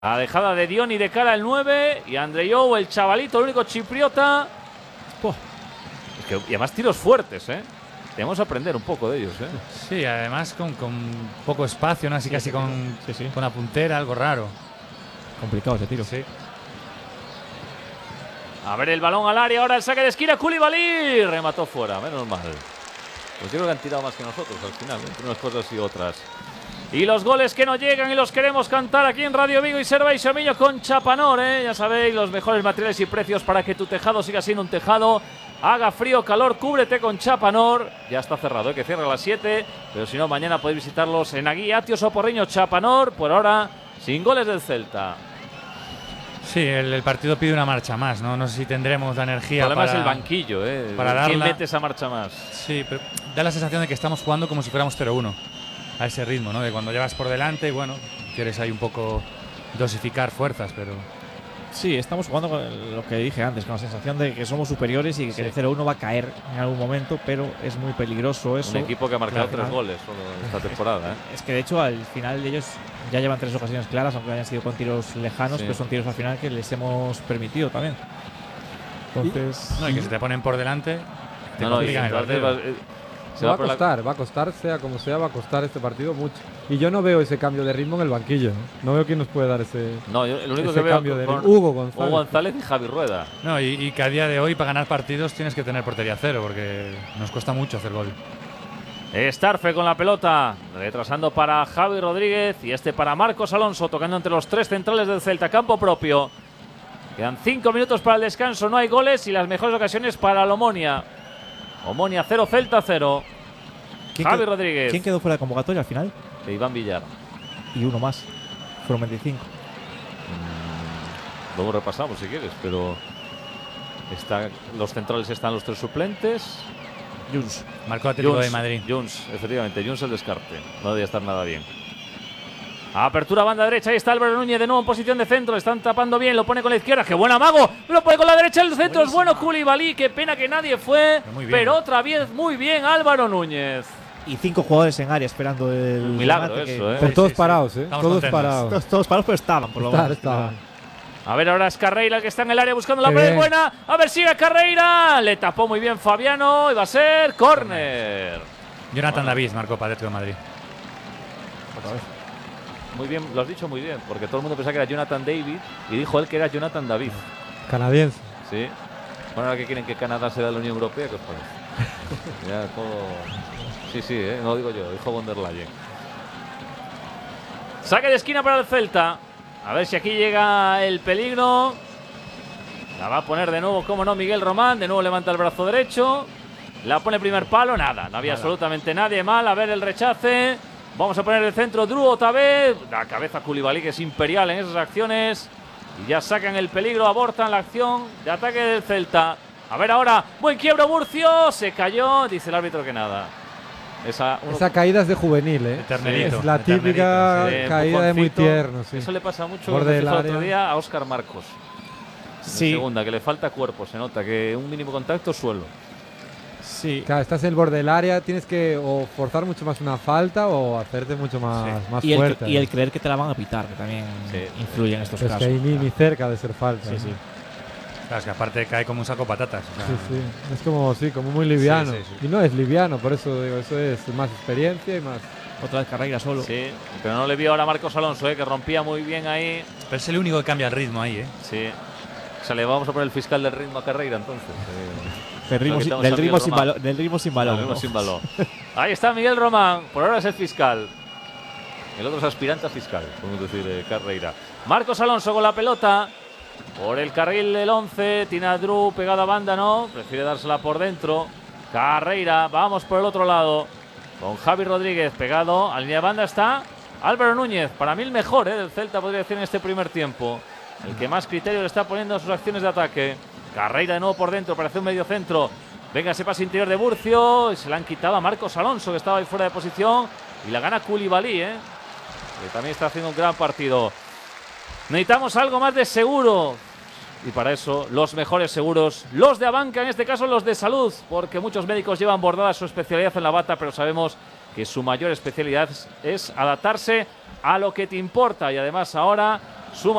La dejada de Dioni de cara al 9 y Andreyou, el chavalito, el único chipriota. Es que, y además tiros fuertes, ¿eh? Tenemos que aprender un poco de ellos, ¿eh? Sí, además con poco espacio, ¿no? Así Sí, casi sí, con la puntera, algo raro. Complicado ese tiro. Sí. A ver el balón al área, ahora el saque de esquina, Koulibaly remató fuera, menos mal. Pues yo creo que han tirado más que nosotros al final, entre unas cosas y otras. Y los goles que no llegan y los queremos cantar aquí en Radio Vigo y Servei Xomiño con Chapanor, ¿eh? Ya sabéis, los mejores materiales y precios para que tu tejado siga siendo un tejado. Haga frío, calor, cúbrete con Chapanor. Ya está cerrado, que cierra a las 7. Pero si no, mañana podéis visitarlos en Aguí, Atios o Porriño, Chapanor. Por ahora, sin goles del Celta. Sí, el partido pide una marcha más, ¿no? No sé si tendremos la energía Además para… el banquillo, ¿eh? para ¿Quién darla? mete esa marcha más? Sí, pero da la sensación de que estamos jugando como si fuéramos 0-1. A ese ritmo, ¿no? De cuando llevas por delante y bueno, quieres ahí un poco dosificar fuerzas, pero… Sí, estamos jugando con lo que dije antes, con la sensación de que somos superiores y que Sí. el 0-1 va a caer en algún momento, pero es muy peligroso eso. Un equipo que ha marcado Al final, 3 goles solo esta temporada, ¿eh? Es que de hecho al final ellos ya llevan 3 ocasiones claras, aunque hayan sido con tiros lejanos, Sí. pero son tiros al final que les hemos permitido también. Entonces, No, y que se te ponen por delante, te No, no, y complican el entonces partido. se Va va a por la… costar, va a costar, sea como sea, va a costar este partido mucho. Y yo no veo ese cambio de ritmo en el banquillo. No veo quién nos puede dar ese, No, yo el único ese que veo cambio de con ritmo. Hugo González. Hugo González y Javi Rueda. No, y que a día de hoy para ganar partidos tienes que tener portería cero, porque nos cuesta mucho hacer gol. Starfe con la pelota, retrasando para Javi Rodríguez y este para Marcos Alonso, tocando entre los 3 centrales del Celta, campo propio. Quedan 5 minutos para el descanso, no hay goles y las mejores ocasiones para el Omonia. Omonia 0, Celta 0. Javi Rodríguez. ¿Quién quedó fuera de convocatoria al final? De Iván Villar. Y uno más. Fueron 25. Luego repasamos si quieres, pero los centrales están los 3 suplentes. Junts. Marcó Atlético de Junts, Madrid. Junts, efectivamente, Junts el descarte. No debería estar nada bien. Apertura banda derecha, ahí está Álvaro Núñez de nuevo en posición de centro, le están tapando bien, lo pone con la izquierda, ¡qué buen amago! Lo pone con la derecha, el centro es bueno, Koulibaly, qué pena que nadie fue, Muy bien. pero otra vez muy bien Álvaro Núñez. Y 5 jugadores en área esperando el Un milagro remate, eso, ¿eh? Pero Sí, todos sí, sí. parados, ¿eh? Estamos Todos contentos. parados. Todos parados, pero estaban, por lo menos. Estaban. A ver ahora es Carreira el que está en el área buscando la Qué pared bien. buena, a ver sigue Carreira, le tapó muy bien Fabiano y va a ser córner. Jonathan David marcó para Atlético de Madrid. Muy bien, lo has dicho muy bien, porque todo el mundo pensaba que era Jonathan David y dijo él que era Jonathan David. Canadiense. Sí. Bueno, ahora que quieren que Canadá sea de la Unión Europea, ¿qué os parece? Ya todo… Sí, sí, no lo digo yo, dijo von der Leyen. Saque de esquina para el Celta. A ver si aquí llega el peligro. La va a poner de nuevo, como no, Miguel Román. De nuevo levanta el brazo derecho. La pone primer palo, nada. No había absolutamente nadie mal. A ver el rechace. Vamos a poner el centro, Drew otra vez. La cabeza Koulibaly, que es imperial en esas acciones. Y ya sacan el peligro, abortan la acción de ataque del Celta. A ver ahora, buen quiebro Murcio. Se cayó, dice el árbitro que nada. Esa caída es de juvenil, ¿eh? De ternerito, Es la de típica ternerito, caída de muy empujoncito. tierno, sí. Eso le pasa mucho, Borde me del fijé el otro área. día a Óscar Marcos. Sí. En segunda, que le falta cuerpo, se nota que un mínimo contacto suelo. Sí. Claro, estás en el borde del área, tienes que o forzar mucho más una falta o hacerte mucho más Y fuerte. el creer que te la van a pitar, que también Sí. influye en estos Pero es casos. que ahí ni cerca de ser falta. Sí, ¿no? sí. Claro, es que aparte cae como un saco de patatas. O sea, Sí, sí. Es como muy liviano. Sí, sí, sí. Y no es liviano, por eso digo, eso es más experiencia y más. Otra vez Carreira solo. Sí, pero no le vio ahora a Marcos Alonso, que rompía muy bien ahí. Pero es el único que cambia el ritmo ahí, ¿eh? Sí. O sea, le vamos a poner el fiscal del ritmo a Carreira entonces. Del ritmo, Lo quitamos del a ritmo Miguel sin Román. balón. Del ritmo sin balón. Ritmo ¿no? sin balón. Ahí está Miguel Román, por ahora es el fiscal. El otro es aspirante a fiscal, podemos decir, Carreira. Marcos Alonso con la pelota. Por el carril del 11, tiene a Drew pegado a banda, no, prefiere dársela por dentro. Carreira, vamos por el otro lado. Con Javi Rodríguez pegado, a línea de banda está Álvaro Núñez. Para mí el mejor del Celta, podría decir, en este primer tiempo. El que más criterio le está poniendo a sus acciones de ataque. Carreira de nuevo por dentro, parece un medio centro. Venga ese pase interior de Murcio. Se la han quitado a Marcos Alonso, que estaba ahí fuera de posición. Y la gana Koulibaly, que también está haciendo un gran partido. Necesitamos algo más de seguro. Y para eso, los mejores seguros, los de Abanca, en este caso los de salud, porque muchos médicos llevan bordada su especialidad en la bata, pero sabemos que su mayor especialidad es adaptarse a lo que te importa. Y además ahora